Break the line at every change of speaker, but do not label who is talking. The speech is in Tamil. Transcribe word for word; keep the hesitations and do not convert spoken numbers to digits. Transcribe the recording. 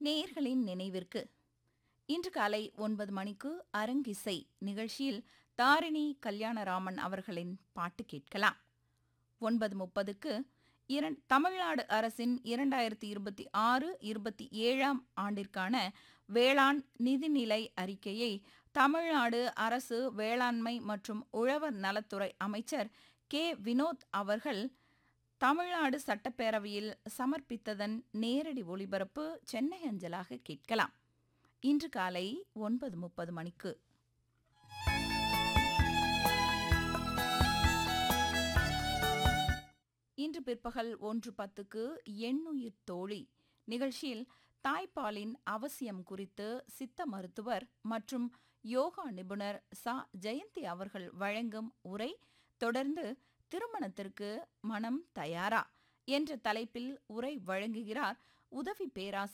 நேயர்களின் நினைவிற்கு இன்று காலை ஒன்பது மணிக்கு அரங்கிசை நிகழ்ச்சியில் தாரிணி கல்யாணராமன் அவர்களின் பாட்டு கேட்கலாம். ஒன்பது முப்பதுக்கு தமிழ்நாடு அரசின் இரண்டாயிரத்தி இருபத்தி ஆறு இருபத்தி ஏழாம் ஆண்டிற்கான வேளாண் நிதிநிலை அறிக்கையை தமிழ்நாடு அரசு வேளாண்மை மற்றும் உழவர் நலத்துறை அமைச்சர் கே வினோத் அவர்கள் தமிழ்நாடு சட்டப்பேரவையில் சமர்ப்பித்ததன் நேரடி ஒளிபரப்பு சென்னை அஞ்சலாக கேட்கலாம். இன்று காலை ஒன்பது முப்பது மணிக்கு. இன்று பிற்பகல் ஒன்று பத்துக்கு எண்ணுயிர் தோழி நிகழ்ச்சியில் தாய்ப்பாலின் அவசியம் குறித்து சித்த மருத்துவர் மற்றும் யோகா நிபுணர் சா ஜெயந்தி அவர்கள் வழங்கும் உரை, தொடர்ந்து திருமணத்திற்கு மனம் தயாரா என்ற தலைப்பில் உரை வழங்குகிறார் உதவி பேராசிரியர்